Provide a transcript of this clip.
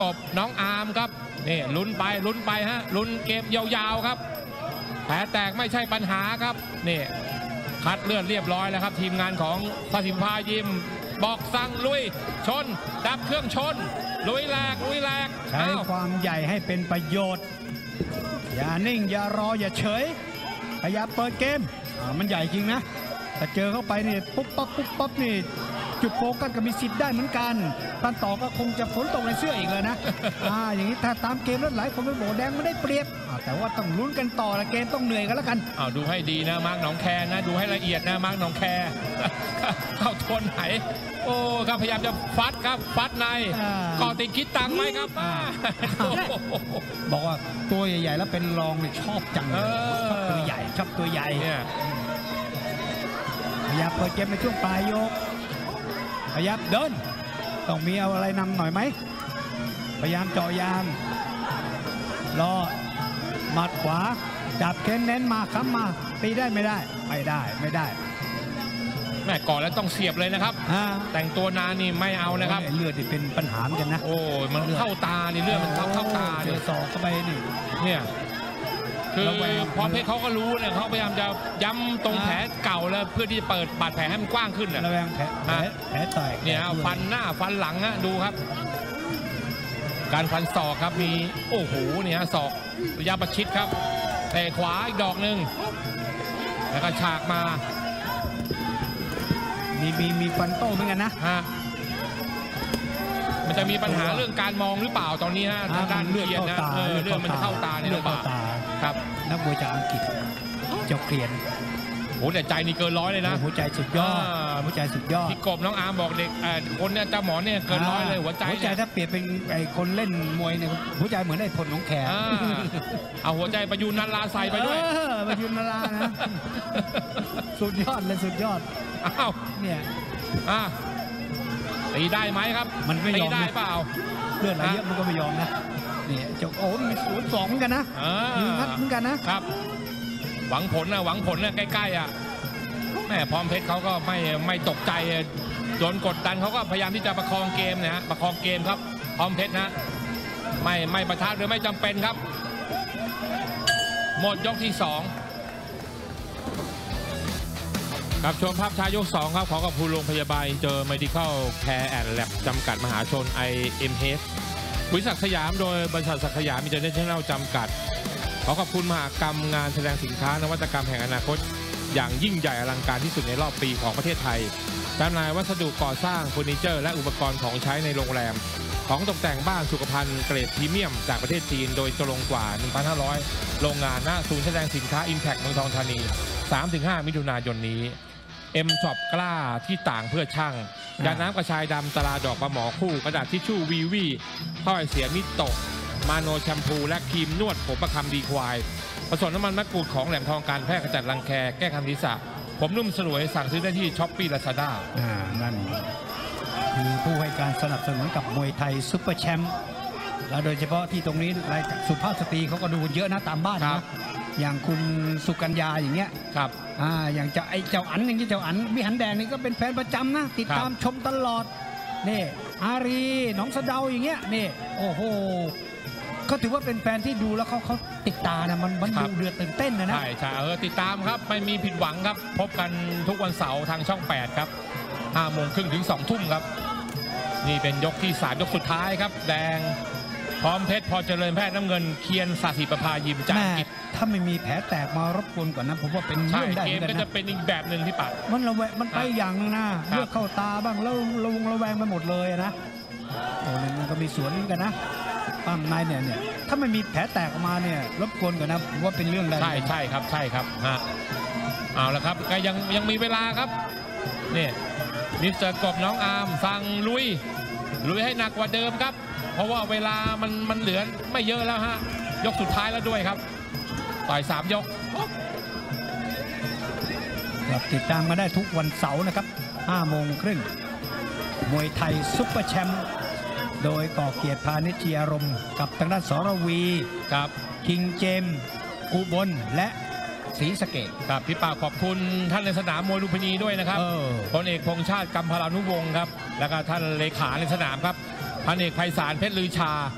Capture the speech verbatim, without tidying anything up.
ตบน้องอาร์มครับนี่ลุ้นไปลุ้นไปฮะลุ้นเกมยาวๆครับแผลแตกไม่ใช่ปัญหาครับนี่คัดเลือดเรียบร้อยแล้วครับทีมงานของพสิมพายิมบอกสั่งลุยชนดับเครื่องชนลุยแหลกลุยแหลกใช้ความใหญ่ให้เป็นประโยชน์อย่านิ่งอย่ารออย่าเฉยพยายามเปิดเกมมันใหญ่จริงนะแต่เจอเข้าไปนี่ปุ๊บปั๊บปุ๊บปั๊บนี่จุดโฟกัสก็มีสิทธิ์ได้เหมือนกันตันต่อก็คงจะฝนตกในเสื้ออีกเลยนะ อ่าอย่างนี้ถ้าตามเกมแล้วหลายคนเป็นโบแดงไม่ได้เปรียบแต่ว่าต้องลุ้นกันต่อละเกมต้องเหนื่อยกันแล้วกันอ้าวดูให้ดีนะมาร์กหนองแคนะดูให้ละเอียดนะมาร์กหนองแค เข้าทนไหนโอ้ครับพยายามจะฟัดครับฟัดในก่อติดคิดตังไหมครับบอกว่าตัวใหญ่ๆแล้วเป็นรองเนี่ยชอบจังเลยชอบตัวใหญ่ชอบตัวใหญ่เนี่ยพยายามเปิดเกมในช่วงปลายยกพยายามเดินต้องมีเอาอะไรนำหน่อยไหมพยายามเจาะยางรอหมัดขวาจับเค้นเน้นมาค้ำมาตีได้ไม่ได้ไม่ได้ไม่ได้แม่ก่อนแล้วต้องเสียบเลยนะครับแต่งตัวนานนี่ไม่เอานะครับเลือดนี่เป็นปัญหาเหมือนกันนะโอ้มันเข้าตานี่เลือดมันเข้าเข้าตาเดือดสอกเข้าไปนี่เนี่ยคือพอเพชรเขาก็รู้เนี่ยเขาพยายามจะย้ำตรงแผลเก่าแล้วเพื่อที่จะเปิดบาดแผลให้มันกว้างขึ้นนะระแวงแผลแผลต่อยเนี่ยฟันหน้าฟันหลังฮะดูครับการฟันศอกครับมีโอ้โหเนี่ยศอกระยะประชิดครับแต่ขวาอีกดอกหนึ่งแล้วก็ฉากมามีมีมีฟันโต้เหมือนกันนะฮะมันจะมีปัญหาเรื่องการมองหรือเปล่าตอนนี้ฮะทางด้านเลือดนะเออเลือดมันเข้าตาเนี่ยหรือเปล่าครับนักมวยจากอังกฤษเจ้าเกรียนโอ้แต่ใจนี่เกินร้อยเลยนะหัวใจสุดยอดหัวใจสุดยอดพี่กบน้องอาร์มบอกเด็กคนเนี่ยเจ้าหมอเนี่ยเกินร้อยเลยหัวใจหัวใจถ้าเปรียบเป็นไอ้คนเล่นมวยเนี่ยหัวใจเหมือนไอ้พลน้องแขกเอาหัวใจประยุนนันลาใส่ไปด้วยประยุนนันลานะสุดยอดเลยสุดยอดอ้าวเนี่ยอ่ะตีได้ไหมครับมันไม่ยอมได้เปล่าเลือดไหลเยอะมันก็ไม่ยอมนะเนี่ยเจ้าโอ้มีศูนย์สองเหมือนกันนะมีนัดเหมือนกันนะครับหวังผลนะหวังผลนะใกล้ๆอ่ะแม่พร้อมเพชรเขาก็ไม่ไม่ตกใจโดนกดดันเขาก็พยายามที่จะประคองเกมนะฮะประคองเกมครับพร้อมเพชรนะไม่ไม่ประทะหรือไม่จำเป็นครับหมดยกที่สองครับชมภาพช้ายกสองครับขอขอบคุณโรงพยาบาลเจอ Medical Care and Lab จำกัดมหาชน ไอ เอ็ม เอช บริษัทสยามโดยบริษัทศักดิ์สยามอินเตอร์เนชั่นแนลจำกัดขอขอบคุณมหกรรมงานแสดงสินค้านวัตกรรมแห่งอนาคตอย่างยิ่งใหญ่อลังการที่สุดในรอบปีของประเทศไทยจำหน่ายวัสดุก่อสร้างเฟอร์นิเจอร์และอุปกรณ์ของใช้ในโรงแรมของตกแต่งบ้านสุขภัณฑ์เกรดพรีเมียมจากประเทศจีนโดยตรงกว่า หนึ่งพันห้าร้อย โรงงานหน้าศูนย์แสดงสินค้า Impact เมืองทองธานี สามถึงห้า มิถุนายนนี้เอ็มช็อปกล้าที่ต่างเพื่อช่างยาน้ำกระชายดำตราดอกปลาหมอคู่กระดาษทิชชู่วีวีถ้อยเสียมิโตะมาโนแชมพูและครีมนวดผมประคำดีควายผสมน้ำมันมะกรูดของแหลมทองการแพทย์ขจัดรังแคแก้คันศีรษะผมนุ่มสลวยสั่งซื้อได้ที่ช้อปปี้ลาซาด้าอ่านั่นคือผู้ให้การสนับสนุนกับมวยไทยซุปเปอร์แชมป์แล้วโดยเฉพาะที่ตรงนี้รายสุภาพสตรีเขาก็ดูเยอะนะตามบ้านนะอย่างคุณสุกัญญาอย่างเงี้ยครับอ่าอย่างเจ้าไอ้เจ้าอันอย่างนี้เจ้าอันวิหันแดงนี่ก็เป็นแฟนประจำนะติดตามชมตลอดนี่อารีหนองสะเดาอย่างเงี้ยนี่โอ้โหก็ถือว่าเป็นแฟนที่ดูแล้วเขาเขาติดตานะมันมันดูเดือดตื่นเต้นนะนะใช่ใช่เออติดตามครับไม่มีผิดหวังครับพบกันทุกวันเสาร์ทางช่องแปดครับห้าโมงครึ่งถึงสองทุ่มครับนี่เป็นยกที่สามยกสุดท้ายครับแดงพร้อมเพชรพอเจริญแพทย์น้ำเงินเคียนศาสิประภายิมจากอังกฤษถ้าไม่มีแผลแตกมารบกวนก่อนนะผมว่าเป็นเรื่องได้เหมือนกันนะเกมก็จะเป็นอีกแบบหนึ่งที่ปัดมันระแวงมันไปอย่างนึงนะเลือดเข้าตาบ้างแล้วระวงระแวงไปหมดเลยนะโอ้เนี่ยมันก็มีสวนกันนะปั้มในเนี่ยเนี่ยถ้าไม่มีแผลแตกออกมาเนี่ยรบกวนก่อนนะผมว่าเป็นเรื่องได้ใช่ใช่ครับใช่ครับฮะเอาละครับก็ยังยังมีเวลาครับนี่มิสเตอร์กบน้องอาร์มสั่งลุยลุยให้หนักกว่าเดิมครับเพราะว่าเวลามันมันเหลือไม่เยอะแล้วฮะยกสุดท้ายแล้วด้วยครับต่อยสามยกครับติดตามมาได้ทุกวันเสาร์นะครับห้าโมงครึ่งมวยไทยซุปเปอร์แชมป์โดยก่อเกียรติพาณิชยารมณ์กับทางด้านสรวีครับคิงเจมอุบลและศรีสะเกษครับพี่ป่าขอบคุณท่านในสนามมวยลุมพินีด้วยนะครับพลเอกพงษ์ชาติกัมพลานุวงศ์ครับแล้วก็ท่านเลขาในสนามครับพันเอกไพศาลเพชรลือชา